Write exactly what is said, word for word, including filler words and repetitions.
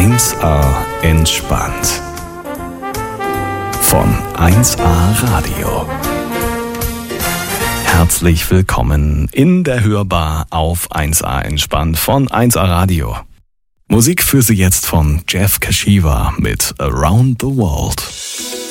eins A entspannt. Von eins A Radio. Herzlich willkommen in der Hörbar auf eins A entspannt von eins A Radio. Musik für Sie jetzt von Jeff Kashiwa mit Around the World.